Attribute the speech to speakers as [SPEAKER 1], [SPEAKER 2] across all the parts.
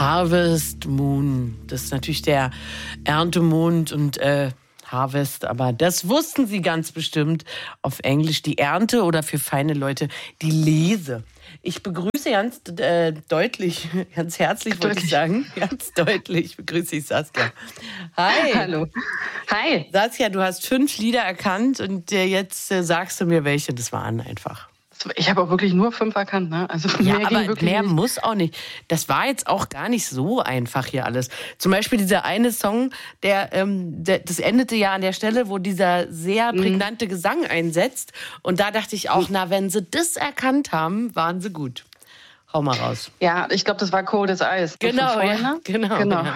[SPEAKER 1] Harvest Moon. Das ist natürlich der Erntemond und Harvest, aber das wussten Sie ganz bestimmt auf Englisch. Die Ernte oder für feine Leute die Lese. Ich begrüße ganz deutlich, ganz herzlich wollte ich sagen, ganz deutlich begrüße ich Saskia. Hi.
[SPEAKER 2] Hallo. Hi.
[SPEAKER 1] Saskia, du hast 5 Lieder erkannt und jetzt sagst du mir welche. Das waren einfach.
[SPEAKER 2] Ich habe auch wirklich nur 5 erkannt, ne? Also
[SPEAKER 1] ja,
[SPEAKER 2] mehr
[SPEAKER 1] aber
[SPEAKER 2] wirklich
[SPEAKER 1] mehr
[SPEAKER 2] nicht.
[SPEAKER 1] muss auch nicht. Das war jetzt auch gar nicht so einfach hier alles. Zum Beispiel dieser eine Song, das endete ja an der Stelle, wo dieser sehr prägnante Gesang einsetzt. Und da dachte ich auch, na, wenn sie das erkannt haben, waren sie gut. Hau mal raus.
[SPEAKER 2] Ja, ich glaube, das war Cold as Ice.
[SPEAKER 1] Genau,
[SPEAKER 2] vorhin,
[SPEAKER 1] ja,
[SPEAKER 2] ne?
[SPEAKER 1] genau. Ja.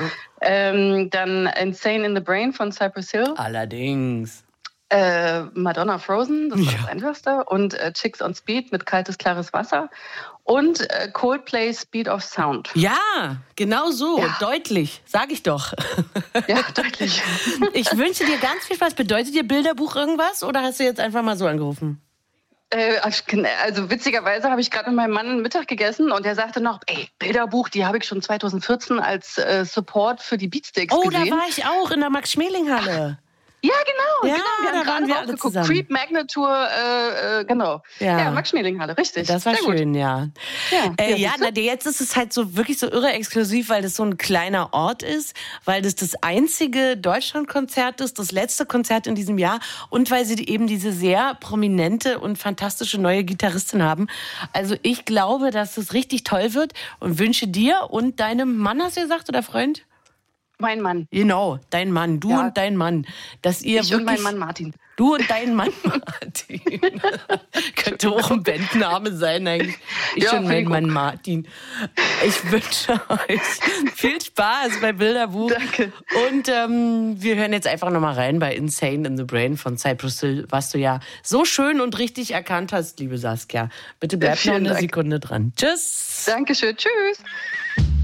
[SPEAKER 2] Dann Insane in the Brain von Cypress Hill.
[SPEAKER 1] Allerdings.
[SPEAKER 2] Madonna Frozen, das war das Einfachste. Und Chicks on Speed mit Kaltes, klares Wasser. Und Coldplay Speed of Sound.
[SPEAKER 1] Ja, genau so.
[SPEAKER 2] Ja.
[SPEAKER 1] Deutlich, sag ich doch.
[SPEAKER 2] Ja, deutlich.
[SPEAKER 1] Ich wünsche dir ganz viel Spaß. Bedeutet dir Bilderbuch irgendwas oder hast du jetzt einfach mal so angerufen?
[SPEAKER 2] Also witzigerweise habe ich gerade mit meinem Mann Mittag gegessen und der sagte noch, Bilderbuch, die habe ich schon 2014 als Support für die Beatsticks gesehen.
[SPEAKER 1] Da war ich auch in der Max-Schmeling-Halle.
[SPEAKER 2] Ja, genau.
[SPEAKER 1] Ja,
[SPEAKER 2] Wir haben
[SPEAKER 1] da waren wir
[SPEAKER 2] gerade
[SPEAKER 1] alle
[SPEAKER 2] geguckt.
[SPEAKER 1] zusammen.
[SPEAKER 2] Creep Magnatur, genau.
[SPEAKER 1] Ja.
[SPEAKER 2] Max-Schmeling-Halle, richtig.
[SPEAKER 1] Das war
[SPEAKER 2] sehr
[SPEAKER 1] schön,
[SPEAKER 2] gut.
[SPEAKER 1] ja. Jetzt ist es halt so wirklich so irre exklusiv, weil das so ein kleiner Ort ist, weil das einzige Deutschlandkonzert ist, das letzte Konzert in diesem Jahr und weil sie eben diese sehr prominente und fantastische neue Gitarristin haben. Also ich glaube, dass es richtig toll wird und wünsche dir und deinem Mann, hast du gesagt, oder Freund?
[SPEAKER 2] Mein Mann.
[SPEAKER 1] Genau, dein Mann, du und dein Mann. Dass ihr
[SPEAKER 2] Ich
[SPEAKER 1] wirklich,
[SPEAKER 2] und mein Mann Martin.
[SPEAKER 1] Du und dein Mann Martin. Könnte auch ein Bandname sein eigentlich. Ich und mein Mann Martin. Ich wünsche euch viel Spaß bei Bilderbuch.
[SPEAKER 2] Danke.
[SPEAKER 1] Und wir hören jetzt einfach nochmal rein bei Insane in the Brain von Cypress Hill, was du ja so schön und richtig erkannt hast, liebe Saskia. Bitte bleib noch eine Sekunde dran. Tschüss.
[SPEAKER 2] Dankeschön. Tschüss.